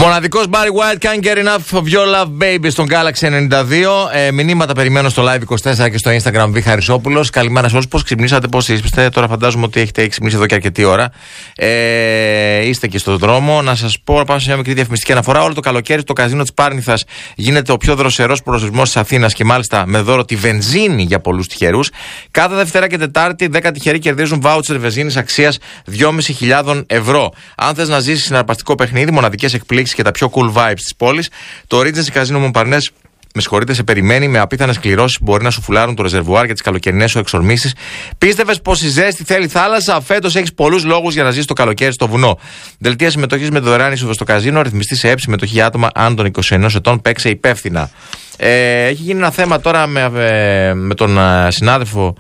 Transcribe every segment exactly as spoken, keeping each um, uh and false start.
Μοναδικός Barry White, Can't Get Enough of Your Love Baby στον Galaxy ενενήντα δύο. Ε, μηνύματα περιμένω στο Live είκοσι τέσσερα και στο Instagram Β. Χαρισόπουλος. Καλημέρα σε όλους. Πώς ξυπνήσατε, πώς είστε? Τώρα φαντάζομαι ότι έχετε ξυπνήσει εδώ και αρκετή ώρα. Ε, είστε και στον δρόμο. Να σας πω, πάω σε μια μικρή διαφημιστική αναφορά. Όλο το καλοκαίρι το καζίνο της Πάρνηθας γίνεται ο πιο δροσερός προορισμός της Αθήνας και μάλιστα με δώρο τη βενζίνη για πολλούς τυχερούς. Κάθε Δευτέρα και Τετάρτη, δέκα τυχεροί κερδίζουν βάουτσερ βενζίνης αξίας δυόμισι χιλιάδες ευρώ. Αν θες να ζήσεις συναρπαστικό παιχνίδι, μοναδικές εκπλήξεις και τα πιο cool vibes της πόλης, το Regency Casino Montparnasse, με συγχωρείτε, σε περιμένει με απίθανες κληρώσεις που μπορεί να σου φουλάρουν το ρεζερβουάρ για τις καλοκαιρινές σου εξορμήσεις. Πίστευες πως η ζέστη θέλει θάλασσα? Φέτος έχεις πολλούς λόγους για να ζήσεις το καλοκαίρι στο βουνό. Δελτία συμμετοχής με δωρεάν είσοδο στο καζίνο, ρυθμιστή σε ΕΠ, συμμετοχή άτομα άνω των είκοσι ενός ετών, παίξε υπεύθυνα. Ε, έχει γίνει ένα θέμα τώρα με, ε, με τον ε, συνάδελφο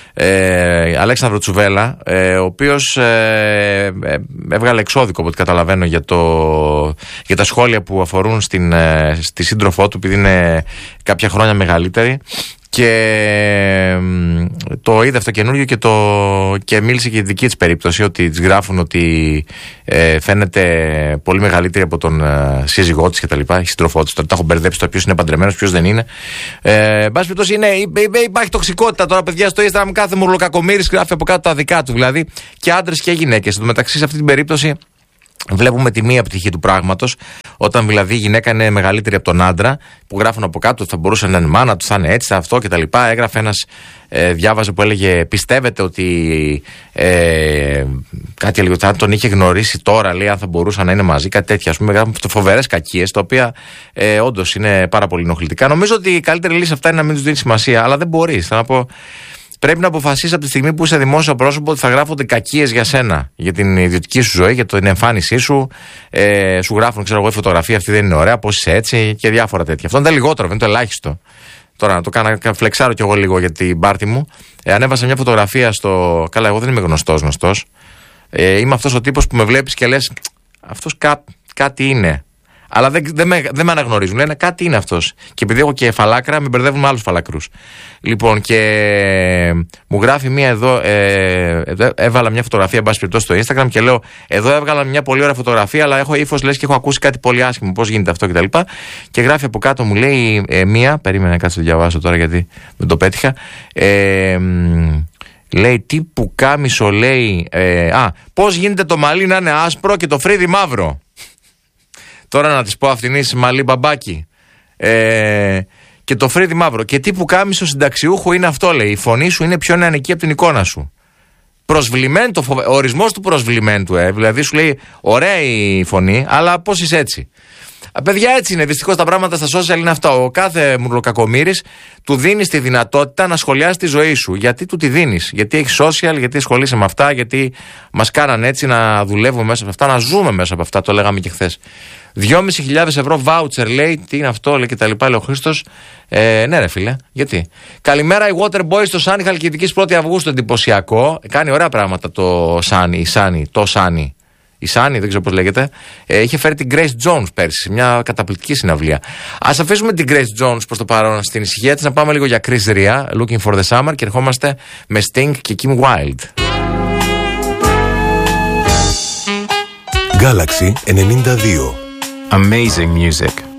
Ε, Αλέξανδρο Τσουβέλα, ε, ο οποίος ε, ε, έβγαλε εξώδικο από ό,τι καταλαβαίνω για, το, για τα σχόλια που αφορούν στην, ε, στη σύντροφό του, επειδή είναι κάποια χρόνια μεγαλύτερη, και ε, το είδε αυτό καινούργιο και, το, και μίλησε και για τη δική της περίπτωση, ότι της γράφουν ότι ε, φαίνεται πολύ μεγαλύτερη από τον ε, σύζυγό της και τα λοιπά, η σύντροφό της. Τώρα τα έχω μπερδέψει το ποιος είναι παντρεμένος, ποιος δεν είναι. Ε, εν πάση περιπτώσει, είναι, υπάρχει τοξικότητα τώρα, παιδιά, στο Instagram. Κάθε μουρλοκακομύρης γράφει από κάτω τα δικά του, δηλαδή και άντρες και γυναίκες. Εν τω μεταξύ, σε αυτή την περίπτωση βλέπουμε τη μία πτυχή του πράγματος, όταν δηλαδή η γυναίκα είναι μεγαλύτερη από τον άντρα, που γράφουν από κάτω ότι θα μπορούσε να είναι μάνα του, θα είναι έτσι, θα αυτό κτλ. Έγραφε ένας, ε, διάβαζε που έλεγε, πιστεύετε ότι ε, κάτι έλεγε, ότι αν τον είχε γνωρίσει τώρα, λέει, αν θα μπορούσαν να είναι μαζί, κάτι τέτοια. Ας πούμε, γράφουν φοβερές κακίες, τα οποία ε, όντως είναι πάρα πολύ ενοχλητικά. Νομίζω ότι η καλύτερη λύση αυτά είναι να μην τους δίνει σημασία, αλλά δεν μπορείς. Θα να πω. Πρέπει να αποφασίσεις από τη στιγμή που είσαι δημόσιο πρόσωπο ότι θα γράφονται κακίες για σένα, για την ιδιωτική σου ζωή, για την εμφάνισή σου. Ε, σου γράφουν, ξέρω εγώ, η φωτογραφία αυτή δεν είναι ωραία, πώς είσαι έτσι και διάφορα τέτοια. Αυτό είναι τα λιγότερο, είναι το ελάχιστο. Τώρα να το κάνω, να φλεξάρω κι εγώ λίγο για την πάρτι μου. Ε, ανέβασα μια φωτογραφία στο. Καλά, εγώ δεν είμαι γνωστός γνωστός. Ε, είμαι αυτός ο τύπος που με βλέπεις και λες, αυτός κά... κάτι είναι. Αλλά δεν, δεν, με, δεν με αναγνωρίζουν. Λένε κάτι είναι αυτός. Και επειδή έχω και φαλάκρα, με μπερδεύουν με άλλους φαλακρούς. Λοιπόν, και μου γράφει μία εδώ. Ε, έβαλα μια φωτογραφία, εν πάση περιπτώσει, στο Instagram και λέω: εδώ έβγαλα μια πολύ ωραία φωτογραφία, αλλά έχω ύφος, λες και έχω ακούσει κάτι πολύ άσχημο. Πώς γίνεται αυτό κτλ. Και, και γράφει από κάτω, μου λέει ε, μία. Περίμενα, κάτσε το διαβάσω τώρα γιατί δεν το πέτυχα. Ε, λέει τι που κάμισο, λέει. Ε, α, πώς γίνεται το μαλλί να είναι άσπρο και το φρύδι μαύρο. Τώρα να της πω αυτινής μαλλί μπαμπάκι. Ε, και το φρύδι μαύρο. Και τι που κάμισο συνταξιούχου είναι αυτό, λέει. Η φωνή σου είναι πιο νεανική από την εικόνα σου. Προσβλημένο, φοβε... ο ορισμός του προσβλημένου, ε. Δηλαδή σου λέει ωραία η φωνή, αλλά πώς είσαι έτσι. Παιδιά, έτσι είναι. Δυστυχώς τα πράγματα στα social είναι αυτά. Ο κάθε μουρλοκακομύρης του δίνει τη δυνατότητα να σχολιάσει τη ζωή σου. Γιατί του τη δίνεις? Γιατί έχεις social, γιατί ασχολείσαι με αυτά, γιατί μας κάναν έτσι να δουλεύουμε μέσα από αυτά, να ζούμε μέσα από αυτά. Το λέγαμε και χθες. δυόμισι χιλιάδες ευρώ βάουτσερ, λέει. Τι είναι αυτό, λέει, και τα λοιπά. Λέει ο Χρήστος. Ε, ναι, ρε φίλε, γιατί? Καλημέρα, η Waterboy στο Σάνι Χαλκιδικής πρώτη Αυγούστου. Εντυπωσιακό. Κάνει ωραία πράγματα το Σάνι, η Σάνι, το Σάνι. Η Σάνι, δεν ξέρω πώς λέγεται, ε, είχε φέρει την Grace Jones πέρσι, μια καταπληκτική συναυλία. Ας αφήσουμε την Grace Jones προς το παρόν στην ησυχία της, να πάμε λίγο για Chris Ria, Looking for the Summer, και ερχόμαστε με Sting και Kim Wilde. Galaxy ενενήντα δύο. Amazing music.